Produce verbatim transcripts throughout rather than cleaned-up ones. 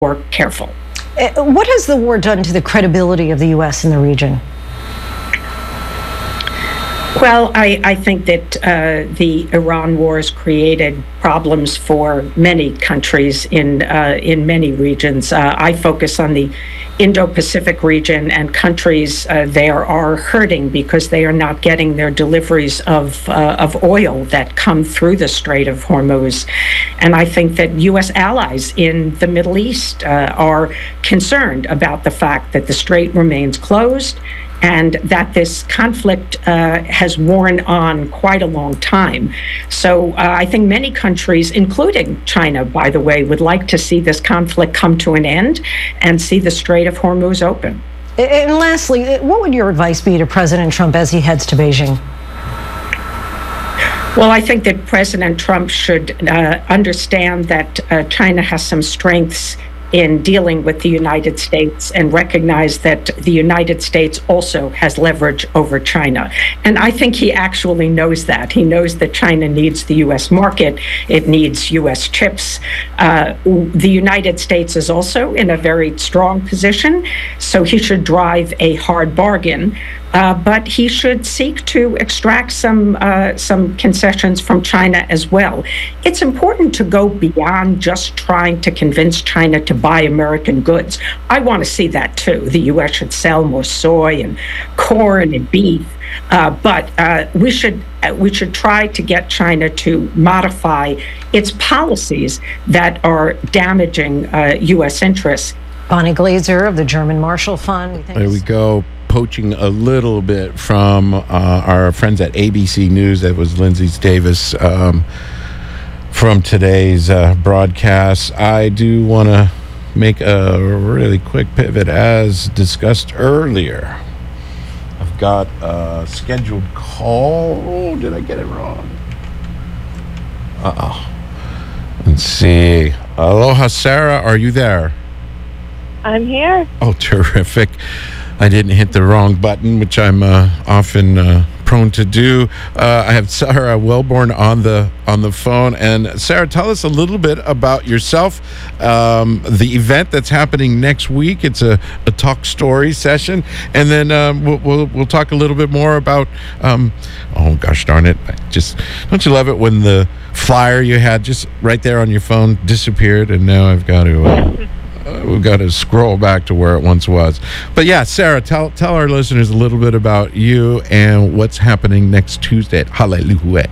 more careful. Uh, What has the war done to the credibility of the U S in the region? Well, I, I think that uh, the Iran wars created problems for many countries in uh, in many regions. Uh, I focus on the Indo-Pacific region, and countries uh, there are hurting because they are not getting their deliveries of uh, of oil that come through the Strait of Hormuz. And I think that U S allies in the Middle East uh, are concerned about the fact that the strait remains closed, and that this conflict uh, has worn on quite a long time. So uh, I think many countries, including China, by the way, would like to see this conflict come to an end and see the Strait of Hormuz open. And lastly, what would your advice be to President Trump as he heads to Beijing? Well, I think that President Trump should uh, understand that uh, China has some strengths in dealing with the United States, and recognize that the United States also has leverage over China. And I think he actually knows that. He knows that China needs the U S market. It needs U S chips. Uh, the United States is also in a very strong position, so he should drive a hard bargain. Uh, but he should seek to extract some uh, some concessions from China as well. It's important to go beyond just trying to convince China to buy American goods. I want to see that too. The U S should sell more soy and corn and beef, uh, but uh, we should uh, we should try to get China to modify its policies that are damaging uh, U S interests. Bonnie Glaser of the German Marshall Fund. We think There we go. Poaching a little bit from uh, our friends at A B C News. That was Lindsay Davis um, from today's uh, broadcast. I do want to make a really quick pivot, as discussed earlier. I've got a scheduled call. Oh, did I get it wrong? Uh-oh. Let's see. Aloha, Sarah. Are you there? I'm here. Oh, terrific. I didn't hit the wrong button, which I'm uh, often uh, prone to do. Uh, I have Sarah Welborn on the on the phone. And Sarah, tell us a little bit about yourself, um, the event that's happening next week. It's a, a talk story session. And then um, we'll, we'll we'll talk a little bit more about, um, oh, gosh darn it. I just, don't you love it when the flyer you had just right there on your phone disappeared, and now I've got to... Uh, Uh, we've got to scroll back to where it once was. But yeah, Sarah, tell tell our listeners a little bit about you and what's happening next Tuesday at Hallelujah.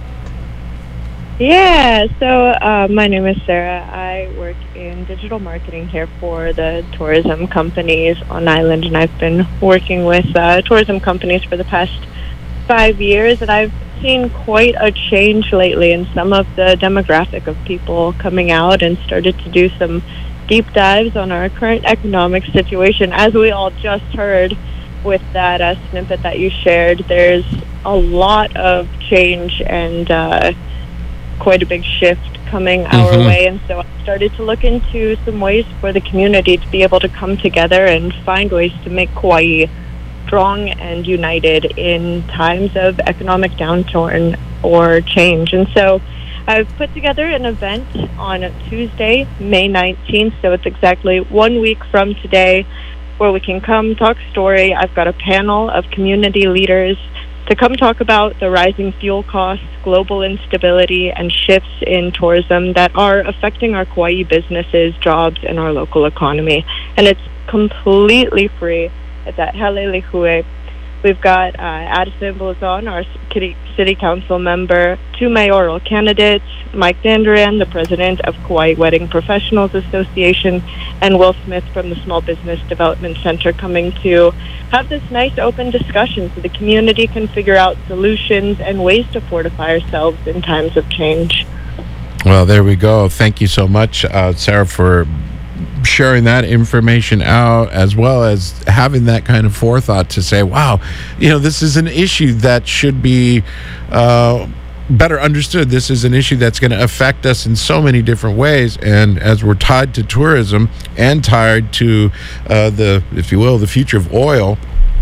Yeah, so uh, my name is Sarah. I work in digital marketing here for the tourism companies on island, and I've been working with uh, tourism companies for the past five years, and I've seen quite a change lately in some of the demographic of people coming out, and started to do some deep dives on our current economic situation. As we all just heard with that uh, snippet that you shared, there's a lot of change and uh, quite a big shift coming mm-hmm. our way. And so I started to look into some ways for the community to be able to come together and find ways to make Kauai strong and united in times of economic downturn or change. And so I've put together an event on Tuesday, May nineteenth, so it's exactly one week from today, where we can come talk story. I've got a panel of community leaders to come talk about the rising fuel costs, global instability, and shifts in tourism that are affecting our Kauai businesses, jobs, and our local economy. And it's completely free. It's at Hale'ilehue. We've got uh, Addison Blazon, our city, city council member, two mayoral candidates, Mike Dandarian, the president of Kauai Wedding Professionals Association, and Will Smith from the Small Business Development Center, coming to have this nice open discussion so the community can figure out solutions and ways to fortify ourselves in times of change. Well, there we go. Thank you so much, uh, Sarah, for sharing that information out, as well as having that kind of forethought to say, wow, you know, this is an issue that should be uh, better understood. This is an issue that's going to affect us in so many different ways. And as we're tied to tourism and tied to uh, the, if you will, the future of oil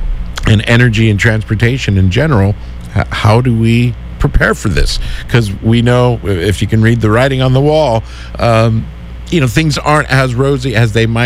and energy and transportation in general, h- how do we prepare for this? Because we know, if you can read the writing on the wall, um, you know, things aren't as rosy as they might